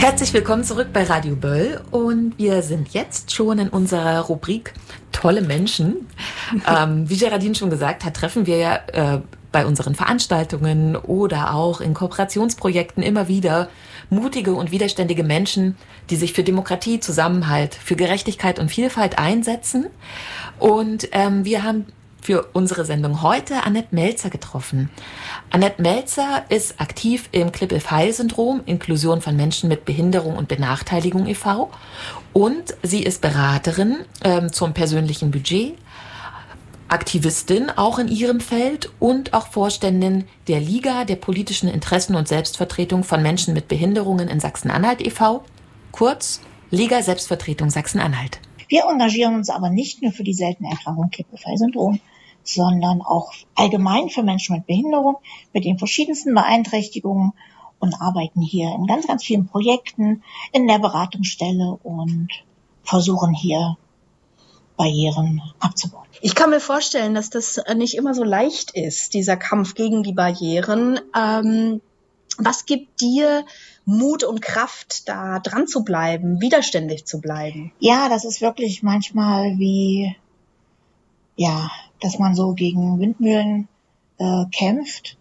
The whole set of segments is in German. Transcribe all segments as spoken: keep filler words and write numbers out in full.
Herzlich willkommen zurück bei Radio Böll und wir sind jetzt schon in unserer Rubrik Tolle Menschen. ähm, wie Geraldine schon gesagt hat, treffen wir ja äh, bei unseren Veranstaltungen oder auch in Kooperationsprojekten immer wieder mutige und widerständige Menschen, die sich für Demokratie, Zusammenhalt, für Gerechtigkeit und Vielfalt einsetzen. Und ähm, wir haben für unsere Sendung heute Annette Melzer getroffen. Annette Melzer ist aktiv im Klippel-Feil-Syndrom, Inklusion von Menschen mit Behinderung und Benachteiligung e V und sie ist Beraterin ähm, zum persönlichen Budget, Aktivistin auch in ihrem Feld und auch Vorständin der Liga der politischen Interessen und Selbstvertretung von Menschen mit Behinderungen in Sachsen-Anhalt e V, kurz Liga Selbstvertretung Sachsen-Anhalt. Wir engagieren uns aber nicht nur für die seltene Erkrankung Klippel-Feil-Syndrom, sondern auch allgemein für Menschen mit Behinderung, mit den verschiedensten Beeinträchtigungen und arbeiten hier in ganz, ganz vielen Projekten in der Beratungsstelle und versuchen hier Barrieren abzubauen. Ich kann mir vorstellen, dass das nicht immer so leicht ist, dieser Kampf gegen die Barrieren. Ähm, was gibt dir Mut und Kraft, da dran zu bleiben, widerständig zu bleiben? Ja, das ist wirklich manchmal wie, ja, dass man so gegen Windmühlen äh, kämpft.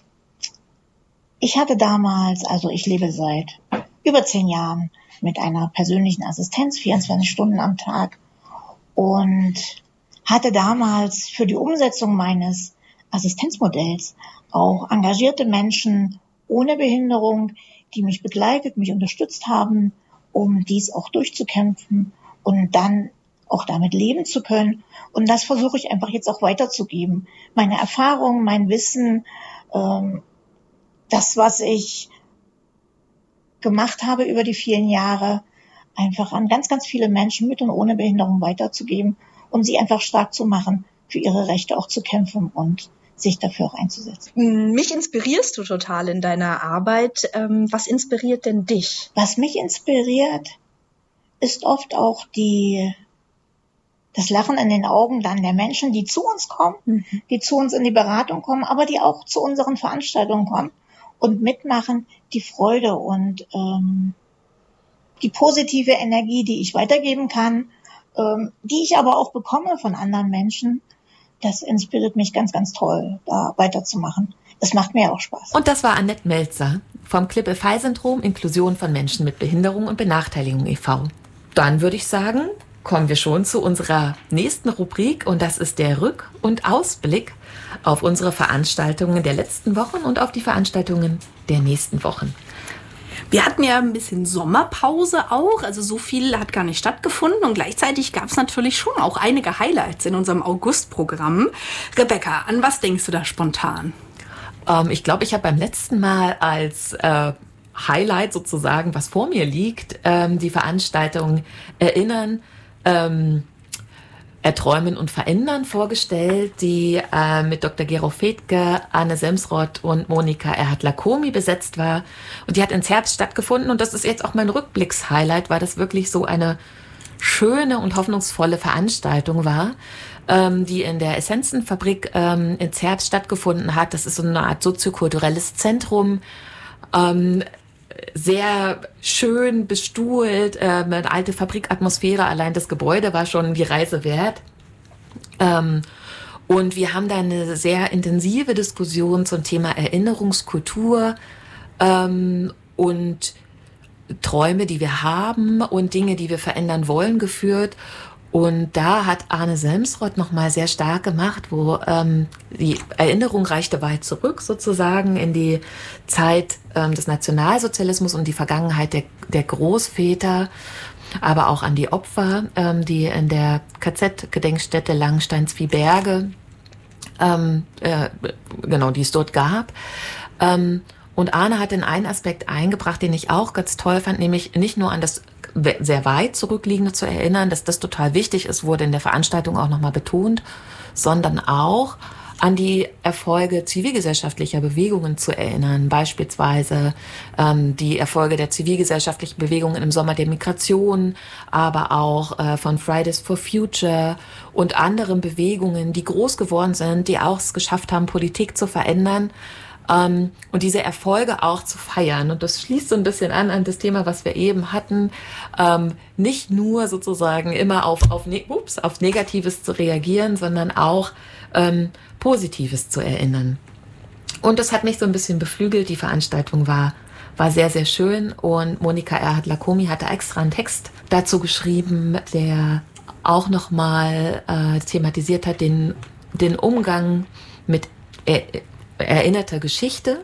Ich hatte damals, also ich lebe seit über zehn Jahren mit einer persönlichen Assistenz, vierundzwanzig Stunden am Tag, und hatte damals für die Umsetzung meines Assistenzmodells auch engagierte Menschen ohne Behinderung, die mich begleitet, mich unterstützt haben, um dies auch durchzukämpfen und dann auch damit leben zu können. Und das versuche ich einfach jetzt auch weiterzugeben. Meine Erfahrung, mein Wissen, ähm, das, was ich gemacht habe über die vielen Jahre, einfach an ganz, ganz viele Menschen mit und ohne Behinderung weiterzugeben, um sie einfach stark zu machen, für ihre Rechte auch zu kämpfen und sich dafür auch einzusetzen. Mich inspirierst du total in deiner Arbeit. Was inspiriert denn dich? Was mich inspiriert, ist oft auch die, das Lachen in den Augen dann der Menschen, die zu uns kommen, mhm. die zu uns in die Beratung kommen, aber die auch zu unseren Veranstaltungen kommen und mitmachen, die Freude und ähm, die positive Energie, die ich weitergeben kann, ähm, die ich aber auch bekomme von anderen Menschen. Das inspiriert mich ganz, ganz toll, da weiterzumachen. Das macht mir auch Spaß. Und das war Annette Melzer vom Klippel-Feil-Syndrom, Inklusion von Menschen mit Behinderung und Benachteiligung e V Dann würde ich sagen, kommen wir schon zu unserer nächsten Rubrik und das ist der Rück- und Ausblick auf unsere Veranstaltungen der letzten Wochen und auf die Veranstaltungen der nächsten Wochen. Wir hatten ja ein bisschen Sommerpause auch, also so viel hat gar nicht stattgefunden und gleichzeitig gab es natürlich schon auch einige Highlights in unserem August-Programm. Rebecca, an was denkst du da spontan? Ähm, ich glaube, ich habe beim letzten Mal als äh, Highlight sozusagen, was vor mir liegt, ähm, die Veranstaltung Erinnern, ähm, Erträumen und Verändern vorgestellt, die äh, mit Doktor Gero Fedke, Anne Semsrott und Monika Erhardt-Lakomi besetzt war. Und die hat ins Herbst stattgefunden und das ist jetzt auch mein Rückblicks-Highlight, weil das wirklich so eine schöne und hoffnungsvolle Veranstaltung war, ähm, die in der Essenzenfabrik ähm, ins Herbst stattgefunden hat. Das ist so eine Art soziokulturelles Zentrum, ähm, sehr schön bestuhlt, äh, eine alte Fabrikatmosphäre, allein das Gebäude war schon die Reise wert. Ähm, und wir haben da eine sehr intensive Diskussion zum Thema Erinnerungskultur ähm, und Träume, die wir haben und Dinge, die wir verändern wollen, geführt. Und da hat Arne Semsrott nochmal sehr stark gemacht, wo ähm, die Erinnerung reichte weit zurück sozusagen in die Zeit ähm, des Nationalsozialismus und die Vergangenheit der, der Großväter, aber auch an die Opfer, ähm, die in der K Z-Gedenkstätte Langenstein-Zwieberge, ähm, äh, genau, die es dort gab. Ähm, und Arne hat den einen Aspekt eingebracht, den ich auch ganz toll fand, nämlich nicht nur an das sehr weit zurückliegende zu erinnern, dass das total wichtig ist, wurde in der Veranstaltung auch nochmal betont, sondern auch an die Erfolge zivilgesellschaftlicher Bewegungen zu erinnern, beispielsweise ähm, die Erfolge der zivilgesellschaftlichen Bewegungen im Sommer der Migration, aber auch äh, von Fridays for Future und anderen Bewegungen, die groß geworden sind, die auch es geschafft haben, Politik zu verändern, ähm, und diese Erfolge auch zu feiern. Und das schließt so ein bisschen an an das Thema, was wir eben hatten, ähm, nicht nur sozusagen immer auf, auf, ne- ups, auf Negatives zu reagieren, sondern auch ähm, Positives zu erinnern. Und das hat mich so ein bisschen beflügelt. Die Veranstaltung war war sehr, sehr schön. Und Monika Erhardt-Lakomi hatte extra einen Text dazu geschrieben, der auch nochmal äh, thematisiert hat, den, den Umgang mit er, erinnerter Geschichte.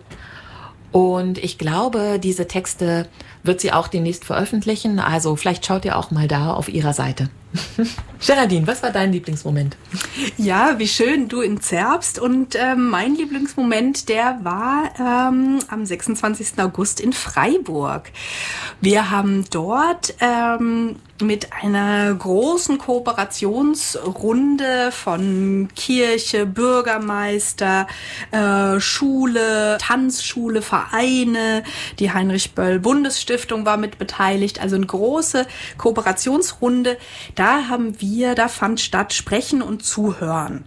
Und ich glaube, diese Texte wird sie auch demnächst veröffentlichen. Also vielleicht schaut ihr auch mal da auf ihrer Seite. Geraldine, was war dein Lieblingsmoment? Ja, wie schön, du in Zerbst. Und ähm, mein Lieblingsmoment, der war ähm, am sechsundzwanzigsten August in Freiburg. Wir haben dort ähm, mit einer großen Kooperationsrunde von Kirche, Bürgermeister, äh, Schule, Tanzschule, Vereine, die Heinrich-Böll-Bundesstiftung war mit beteiligt, also eine große Kooperationsrunde. Da haben wir, da fand statt Sprechen und Zuhören.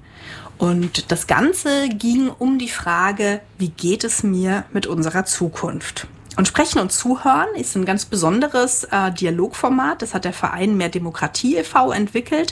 Und das Ganze ging um die Frage, wie geht es mir mit unserer Zukunft? Und Sprechen und Zuhören ist ein ganz besonderes äh, Dialogformat. Das hat der Verein Mehr Demokratie e V entwickelt.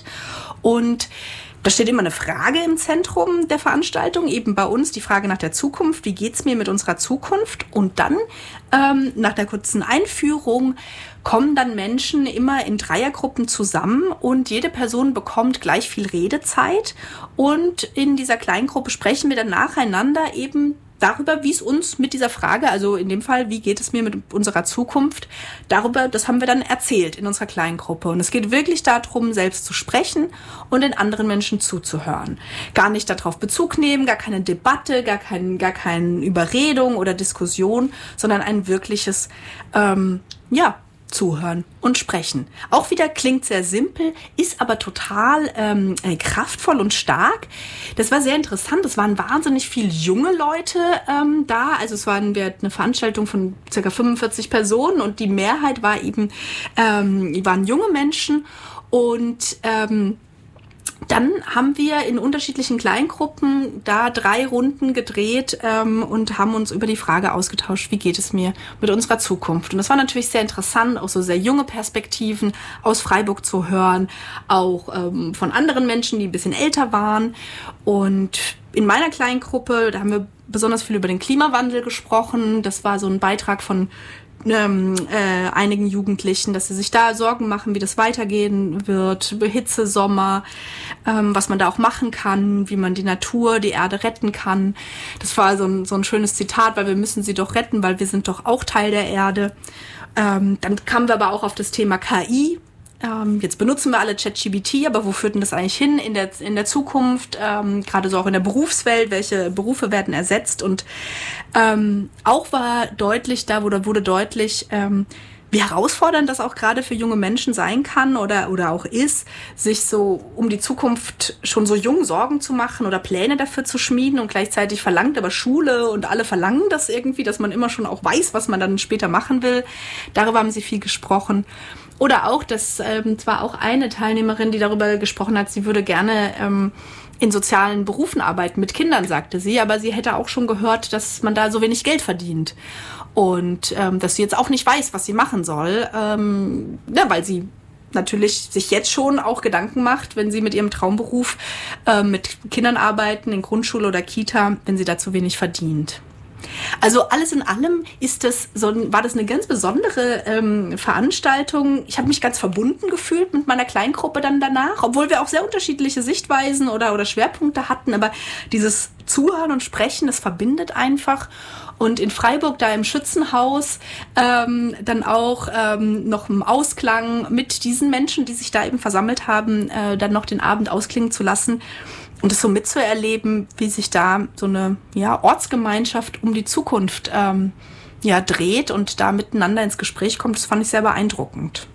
Und da steht immer eine Frage im Zentrum der Veranstaltung, eben bei uns die Frage nach der Zukunft. Wie geht's mir mit unserer Zukunft? Und dann, ähm, nach der kurzen Einführung, kommen dann Menschen immer in Dreiergruppen zusammen und jede Person bekommt gleich viel Redezeit. Und in dieser Kleingruppe sprechen wir dann nacheinander eben darüber, wie es uns mit dieser Frage, also in dem Fall, wie geht es mir mit unserer Zukunft, darüber, das haben wir dann erzählt in unserer kleinen Gruppe. Und es geht wirklich darum, selbst zu sprechen und den anderen Menschen zuzuhören. Gar nicht darauf Bezug nehmen, gar keine Debatte, gar, kein, gar keine Überredung oder Diskussion, sondern ein wirkliches, ähm, ja, Zuhören und Sprechen. Auch wieder klingt sehr simpel, ist aber total ähm, kraftvoll und stark. Das war sehr interessant. Es waren wahnsinnig viele junge Leute ähm, da. Also es war eine Veranstaltung von ca. fünfundvierzig Personen und die Mehrheit war eben, ähm, waren junge Menschen. Und ähm, dann haben wir in unterschiedlichen Kleingruppen da drei Runden gedreht ähm, und haben uns über die Frage ausgetauscht, wie geht es mir mit unserer Zukunft? Und das war natürlich sehr interessant, auch so sehr junge Perspektiven aus Freiburg zu hören, auch ähm, von anderen Menschen, die ein bisschen älter waren. Und in meiner Kleingruppe, da haben wir besonders viel über den Klimawandel gesprochen. Das war so ein Beitrag von Ähm, äh, einigen Jugendlichen, dass sie sich da Sorgen machen, wie das weitergehen wird, Hitze, Sommer, ähm, was man da auch machen kann, wie man die Natur, die Erde retten kann. Das war so ein, so ein schönes Zitat, weil wir müssen sie doch retten, weil wir sind doch auch Teil der Erde. Ähm, dann kamen wir aber auch auf das Thema K I. Ähm, jetzt benutzen wir alle ChatGPT, aber wo führt denn das eigentlich hin in der, in der Zukunft? Ähm, gerade so auch in der Berufswelt, welche Berufe werden ersetzt? Und ähm, auch war deutlich, da wurde, wurde deutlich, ähm, wie herausfordernd das auch gerade für junge Menschen sein kann oder, oder auch ist, sich so um die Zukunft schon so jung Sorgen zu machen oder Pläne dafür zu schmieden und gleichzeitig verlangt aber Schule und alle verlangen das irgendwie, dass man immer schon auch weiß, was man dann später machen will. Darüber haben sie viel gesprochen. Oder auch, dass ähm, zwar auch eine Teilnehmerin, die darüber gesprochen hat, sie würde gerne ähm, in sozialen Berufen arbeiten mit Kindern, sagte sie, aber sie hätte auch schon gehört, dass man da so wenig Geld verdient und ähm, dass sie jetzt auch nicht weiß, was sie machen soll, ähm, ja, weil sie natürlich sich jetzt schon auch Gedanken macht, wenn sie mit ihrem Traumberuf äh, mit Kindern arbeiten, in Grundschule oder Kita, wenn sie da zu wenig verdient. Also alles in allem ist das so, war das eine ganz besondere ähm, Veranstaltung. Ich habe mich ganz verbunden gefühlt mit meiner Kleingruppe dann danach, obwohl wir auch sehr unterschiedliche Sichtweisen oder, oder Schwerpunkte hatten. Aber dieses Zuhören und Sprechen, das verbindet einfach. Und in Freiburg, da im Schützenhaus, ähm, dann auch ähm, noch im Ausklang mit diesen Menschen, die sich da eben versammelt haben, äh, dann noch den Abend ausklingen zu lassen. Und das so mitzuerleben, wie sich da so eine ja, Ortsgemeinschaft um die Zukunft ähm, ja, dreht und da miteinander ins Gespräch kommt, das fand ich sehr beeindruckend.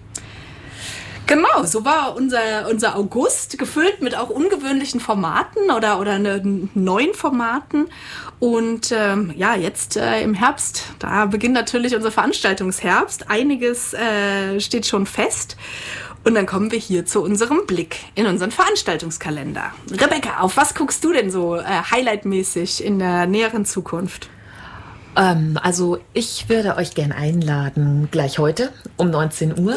Genau, so war unser, unser August, gefüllt mit auch ungewöhnlichen Formaten oder, oder ne, neuen Formaten. Und ähm, ja, jetzt äh, im Herbst, da beginnt natürlich unser Veranstaltungsherbst. Einiges äh, steht schon fest. Und dann kommen wir hier zu unserem Blick in unseren Veranstaltungskalender. Rebecca, auf was guckst du denn so äh, highlightmäßig in der näheren Zukunft? Ähm, also ich würde euch gern einladen, gleich heute um neunzehn Uhr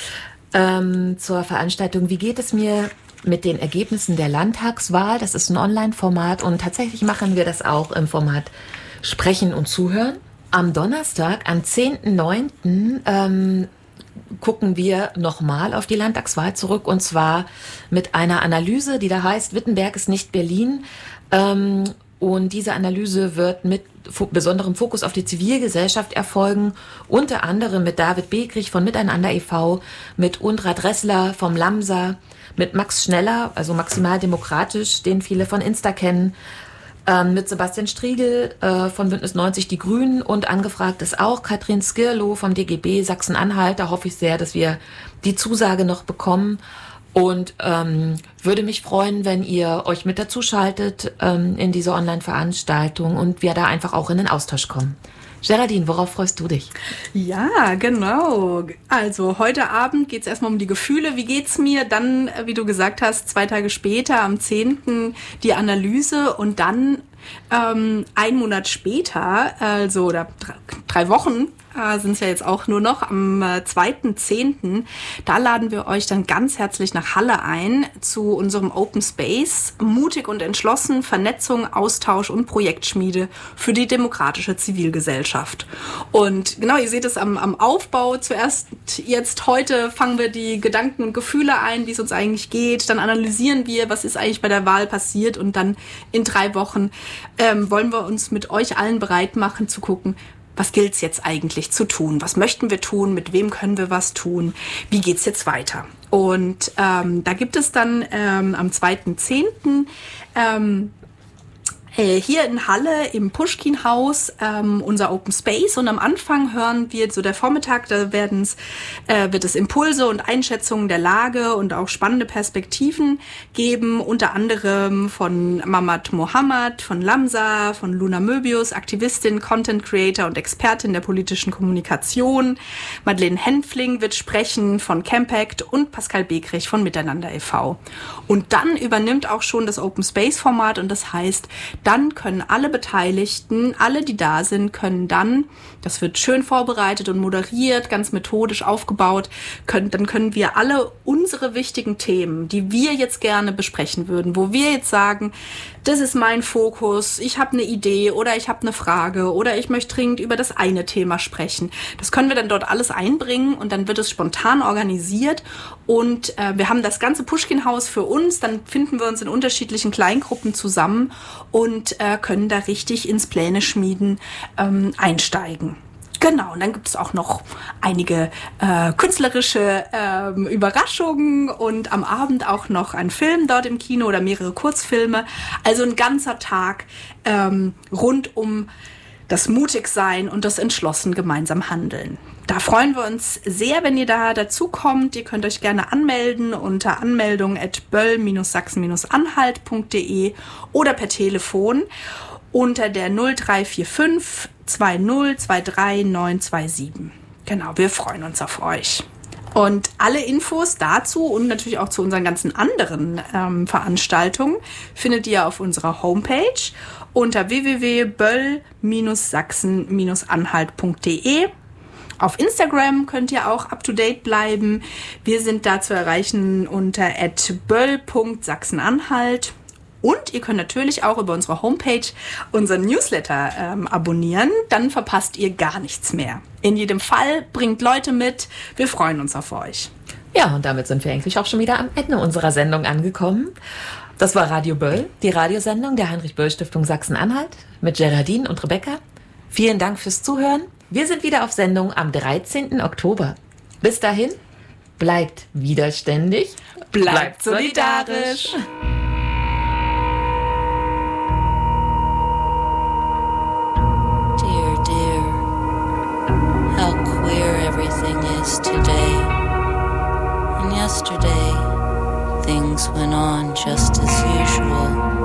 ähm, zur Veranstaltung Wie geht es mir mit den Ergebnissen der Landtagswahl? Das ist ein Online-Format und tatsächlich machen wir das auch im Format Sprechen und Zuhören. Am Donnerstag, am zehnten neunten Ähm, gucken wir nochmal auf die Landtagswahl zurück und zwar mit einer Analyse, die da heißt, Wittenberg ist nicht Berlin. Ähm, und diese Analyse wird mit fo- besonderem Fokus auf die Zivilgesellschaft erfolgen, unter anderem mit David Begrich von Miteinander e V, mit Undra Dressler vom Lamsa, mit Max Schneller, also Maximal Demokratisch, den viele von Insta kennen, Ähm, mit Sebastian Striegel äh, von Bündnis neunzig Die Grünen und angefragt ist auch Katrin Skirlow vom D G B Sachsen-Anhalt. Da hoffe ich sehr, dass wir die Zusage noch bekommen und ähm, würde mich freuen, wenn ihr euch mit dazu schaltet ähm, in diese Online-Veranstaltung und wir da einfach auch in den Austausch kommen. Geraldine, worauf freust du dich? Ja, genau. Also heute Abend geht's erstmal um die Gefühle. Wie geht's mir? Dann, wie du gesagt hast, zwei Tage später, am zehnten die Analyse und dann ähm, ein Monat später, also oder drei, drei Wochen, äh, sind es ja jetzt auch nur noch, am äh, zweiten zehnten Da laden wir euch dann ganz herzlich nach Halle ein zu unserem Open Space. Mutig und entschlossen, Vernetzung, Austausch und Projektschmiede für die demokratische Zivilgesellschaft. Und genau, ihr seht es am, am Aufbau. Zuerst jetzt heute fangen wir die Gedanken und Gefühle ein, wie es uns eigentlich geht. Dann analysieren wir, was ist eigentlich bei der Wahl passiert. Und dann in drei Wochen ähm, wollen wir uns mit euch allen bereit machen zu gucken, was gilt es jetzt eigentlich zu tun? Was möchten wir tun? Mit wem können wir was tun? Wie geht's jetzt weiter? Und ähm, da gibt es dann ähm, am zweiten zehnten Ähm, äh, hier in Halle im Puschkin-Haus ähm, unser Open Space und am Anfang hören wir so der Vormittag, da werden's, äh, wird es Impulse und Einschätzungen der Lage und auch spannende Perspektiven geben, unter anderem von Mamad Mohammed, von Lamsa, von Luna Möbius, Aktivistin, Content Creator und Expertin der politischen Kommunikation. Madeleine Henfling wird sprechen von Campact und Pascal Begrich von Miteinander e V. Und dann übernimmt auch schon das Open Space Format und das heißt, dann können alle Beteiligten, alle, die da sind, können dann, das wird schön vorbereitet und moderiert, ganz methodisch aufgebaut, können, dann können wir alle unsere wichtigen Themen, die wir jetzt gerne besprechen würden, wo wir jetzt sagen, das ist mein Fokus, ich habe eine Idee oder ich habe eine Frage oder ich möchte dringend über das eine Thema sprechen. Das können wir dann dort alles einbringen und dann wird es spontan organisiert und äh, wir haben das ganze Puschkin-Haus für uns, dann finden wir uns in unterschiedlichen Kleingruppen zusammen und äh, können da richtig ins Pläne schmieden ähm, einsteigen. Genau, und dann gibt es auch noch einige äh, künstlerische ähm, Überraschungen und am Abend auch noch ein Film dort im Kino oder mehrere Kurzfilme. Also ein ganzer Tag ähm, rund um das Mutigsein und das entschlossen gemeinsam Handeln. Da freuen wir uns sehr, wenn ihr da dazu kommt. Ihr könnt euch gerne anmelden unter anmeldung at böll Sachsen Anhalt punkt de oder per Telefon unter der null drei vier fünf zwei null zwei drei neun zwei sieben. Genau, wir freuen uns auf euch. Und alle Infos dazu und natürlich auch zu unseren ganzen anderen ähm, Veranstaltungen findet ihr auf unserer Homepage unter w w w punkt böll Sachsen Anhalt punkt de. Auf Instagram könnt ihr auch up to date bleiben. Wir sind da zu erreichen unter at böll punkt sachsenanhalt. Und ihr könnt natürlich auch über unsere Homepage unseren Newsletter ähm, abonnieren. Dann verpasst ihr gar nichts mehr. In jedem Fall bringt Leute mit. Wir freuen uns auf euch. Ja, und damit sind wir eigentlich auch schon wieder am Ende unserer Sendung angekommen. Das war Radio Böll, die Radiosendung der Heinrich-Böll-Stiftung Sachsen-Anhalt mit Geraldine und Rebecca. Vielen Dank fürs Zuhören. Wir sind wieder auf Sendung am dreizehnten Oktober. Bis dahin, bleibt widerständig, bleibt, bleibt solidarisch. Dear, dear, how queer everything is today. And yesterday, things went on just as usual.